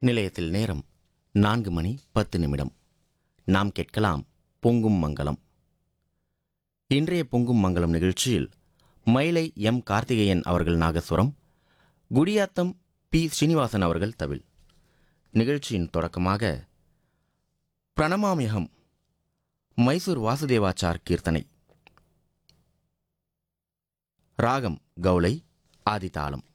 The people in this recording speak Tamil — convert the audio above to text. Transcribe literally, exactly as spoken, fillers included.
நிலையத்தில் நேரம் நான்கு மணி பத்து நிமிடம். நாம் கேட்கலாம் பொங்கும் மங்கலம். இன்றைய பொங்கும் மங்கலம் நிகழ்ச்சியில் மயிலை எம் கார்த்திகேயன் அவர்கள் நாகஸ்வரம், குடியாத்தம் பி ஸ்ரீனிவாசன் அவர்கள் தவில். நிகழ்ச்சியின் தொடக்கமாக பிரணமாமியகம் மைசூர் வாசுதேவாச்சார் கீர்த்தனை. ராகம் கௌளை, ஆதிதாளம்.